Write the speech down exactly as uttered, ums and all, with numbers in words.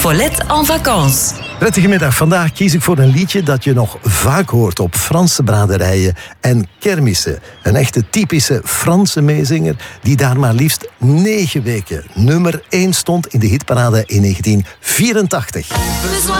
Follette en vacances. Prettige middag. Vandaag kies ik voor een liedje dat je nog vaak hoort op Franse braderijen en kermissen. Een echte typische Franse meezinger die daar maar liefst negen weken nummer één stond in de hitparade in negentien vierentachtig. Besoin